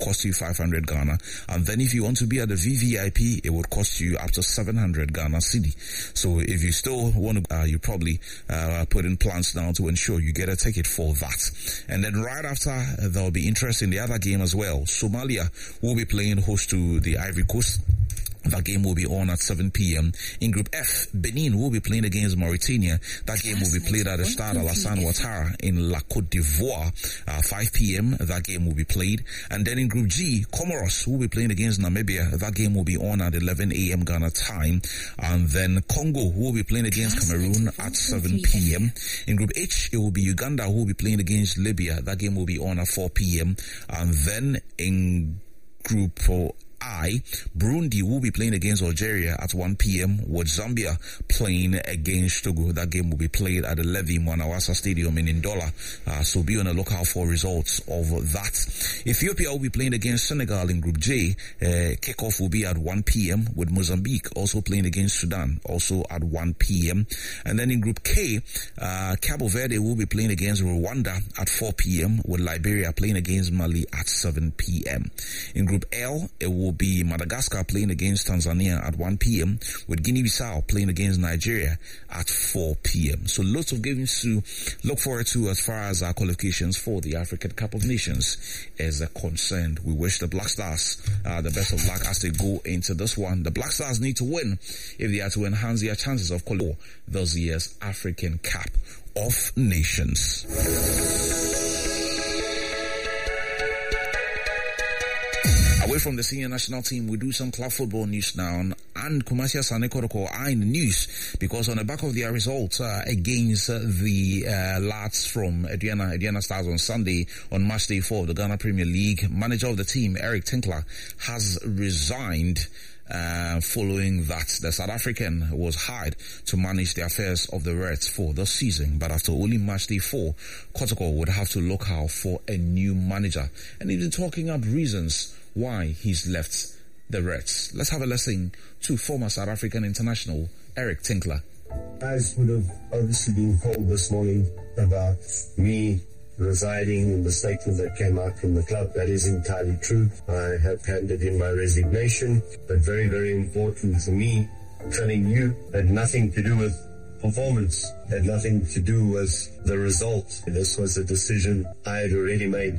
cost you 500 Ghana. And then if you want to be at the VVIP, it would cost you up to 700 Ghana cedi. So if you still want to, you probably put in plans now to ensure you get a ticket for that. And then right after, there'll be interest in the other game as well. Somalia will be playing host to the Ivory Coast. That game will be on at 7 p.m. In Group F, Benin will be playing against Mauritania. That game will be played at the Stade Alassane Ouattara in La Côte d'Ivoire. 5 p.m. That game will be played. And then in Group G, Comoros will be playing against Namibia. That game will be on at 11 a.m. Ghana time. And then Congo will be playing against Cameroon at 7 p.m. In Group H, it will be Uganda who will be playing against Libya. That game will be on at 4 p.m. And then in Group I, Burundi will be playing against Algeria at 1 p.m. with Zambia playing against Togo. That game will be played at the Levi Mwanawasa Stadium in Ndola. So be on the lookout for results of that. Ethiopia will be playing against Senegal in Group J. Kickoff will be at 1 p.m. with Mozambique also playing against Sudan, also at 1 p.m. And then in Group K, Cabo Verde will be playing against Rwanda at 4 p.m. with Liberia playing against Mali at 7 p.m. In Group L, it will be Madagascar playing against Tanzania at 1 p.m. with Guinea-Bissau playing against Nigeria at 4 p.m. So lots of games to look forward to as far as our qualifications for the African Cup of Nations is concerned. We wish the Black Stars the best of luck as they go into this one. The Black Stars need to win if they are to enhance their chances of qualifying this year's African Cup of Nations. Away from the senior national team, we do some club football news now, and Kumasi Asante Kotoko are in the news because on the back of their results against the lads from Aduana Stars on Sunday, on match day 4 of the Ghana Premier League, manager of the team, Eric Tinkler, has resigned following that the South African was hired to manage the affairs of the Reds for the season. But after only match day 4, Kotoko would have to look out for a new manager. And he's been talking up reasons why he's left the Reds. Let's have a listen to former South African international Eric Tinkler. Guys would have obviously been called this morning about me residing in the statement that came out from the club. That is entirely true. I have handed in my resignation, but very, very important for me, telling you had nothing to do with performance, had nothing to do with the result. This was a decision I had already made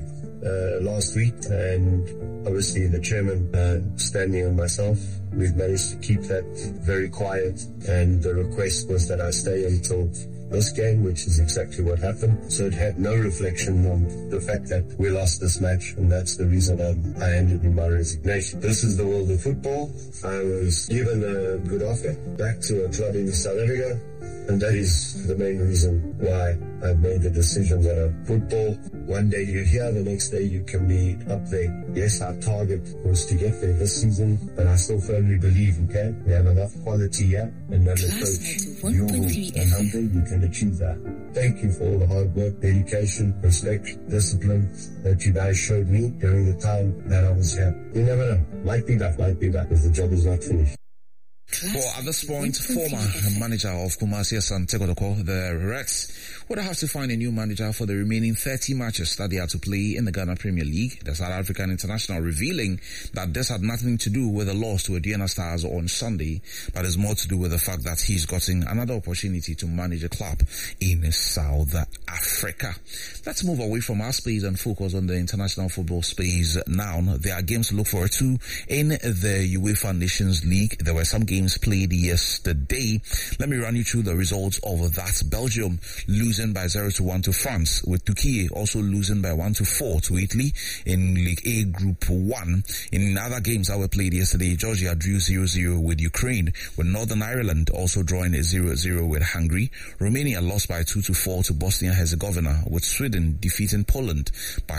last week, and obviously the chairman standing on myself, we've managed to keep that very quiet, and the request was that I stay until this game, which is exactly what happened. So it had no reflection on the fact that we lost this match, and that's the reason I handed in my resignation. This is the world of football. I was given a good offer back to a club in South Africa, and that is the main reason why I made the decision that football, one day you're here, the next day you can be up there. Yes, our target was to get there this season, but I still firmly believe we can. We have enough quality here, and under coach Yogo and Humphrey, you can achieve that. Thank you for all the hard work, dedication, respect, discipline that you guys showed me during the time that I was here. You never know. Might be back, if the job is not finished. Well, at this point, former manager of Kumasi Asante Kotoko, the Reds, would have to find a new manager for the remaining 30 matches that they are to play in the Ghana Premier League. The South African international revealing that this had nothing to do with the loss to Aduana Stars on Sunday, but is more to do with the fact that he's gotten another opportunity to manage a club in South Africa. Let's move away from our space and focus on the international football space now. There are games to look forward to in the UEFA Nations League. There were some games played yesterday. Let me run you through the results of that. Belgium losing by 0-1 to France, with Turkey also losing by 1-4 to Italy in League A Group 1. In other games that were played yesterday, Georgia drew 0-0 with Ukraine, with Northern Ireland also drawing 0-0 with Hungary. Romania lost by 2-4 to Bosnia-Herzegovina, with Sweden defeating Poland by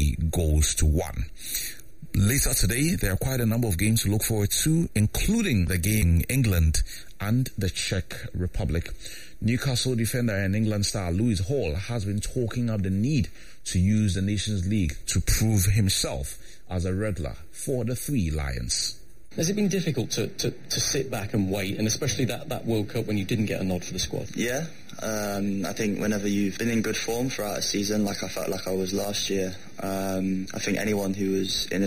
3-1. Later today, there are quite a number of games to look forward to, including the game in England and the Czech Republic. Newcastle defender and England star Lewis Hall has been talking up the need to use the Nations League to prove himself as a regular for the Three Lions. Has it been difficult to sit back and wait, and especially that World Cup when you didn't get a nod for the squad? Yeah, I think whenever you've been in good form throughout a season, like I felt like I was last year, I think anyone who was in a